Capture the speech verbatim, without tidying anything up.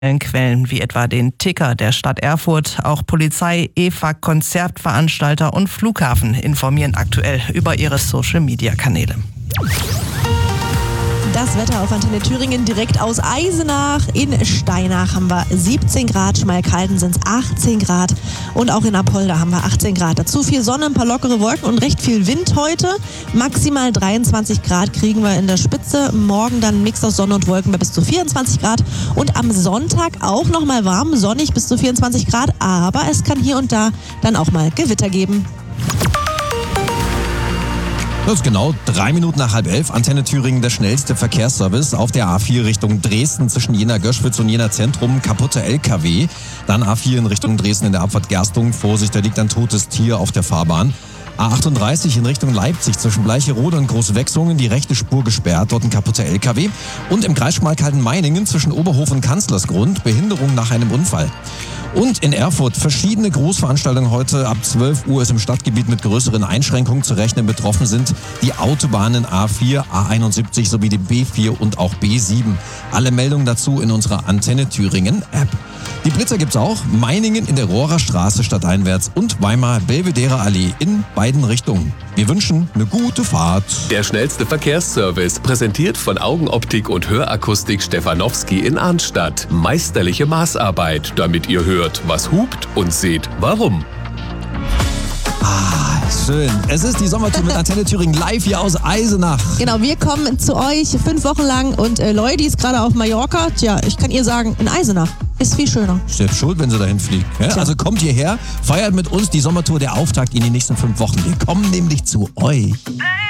Quellen wie etwa den Ticker der Stadt Erfurt, auch Polizei, E F A G, Konzertveranstalter und Flughafen informieren aktuell über ihre Social-Media-Kanäle. Das Wetter auf Antenne Thüringen direkt aus Eisenach. In Steinach haben wir siebzehn Grad, Schmalkalden sind es achtzehn Grad und auch in Apolda haben wir achtzehn Grad. Dazu viel Sonne, ein paar lockere Wolken und recht viel Wind heute. Maximal dreiundzwanzig Grad kriegen wir in der Spitze. Morgen dann ein Mix aus Sonne und Wolken bei bis zu vierundzwanzig Grad. Und am Sonntag auch nochmal warm, sonnig bis zu vierundzwanzig Grad. Aber es kann hier und da dann auch mal Gewitter geben. Das ist genau drei Minuten nach halb elf. Antenne Thüringen, der schnellste Verkehrsservice auf der A vier Richtung Dresden zwischen Jena-Göschwitz und Jena-Zentrum. Kaputter L K W. Dann A vier in Richtung Dresden in der Abfahrt Gerstung. Vorsicht, da liegt ein totes Tier auf der Fahrbahn. A achtunddreißig in Richtung Leipzig zwischen Bleicherode und Großwechsungen, die rechte Spur gesperrt, dort ein kaputter L K W. Und im Kreis Schmalkalden-Meiningen zwischen Oberhof und Kanzlersgrund, Behinderung nach einem Unfall. Und in Erfurt verschiedene Großveranstaltungen heute. Ab zwölf Uhr ist im Stadtgebiet mit größeren Einschränkungen zu rechnen. Betroffen sind die Autobahnen A vier, A einundsiebzig sowie die B vier und auch B sieben. Alle Meldungen dazu in unserer Antenne Thüringen App. Die Blitzer gibt's auch. Meiningen in der Rohrer Straße stadteinwärts und Weimar Belvedere Allee in beiden Richtungen. Wir wünschen eine gute Fahrt. Der schnellste Verkehrsservice, präsentiert von Augenoptik und Hörakustik Stefanowski in Arnstadt. Meisterliche Maßarbeit, damit ihr hört, was hupt und seht, warum. Ah, schön. Es ist die Sommertour mit Antenne Thüringen live hier aus Eisenach. Genau, wir kommen zu euch fünf Wochen lang und äh, Leute, die ist gerade auf Mallorca, tja, ich kann ihr sagen, in Eisenach ist viel schöner. Selbst schuld, wenn sie dahin fliegt. Ja? Also kommt hierher, feiert mit uns die Sommertour, der Auftakt in die nächsten fünf Wochen. Wir kommen nämlich zu euch.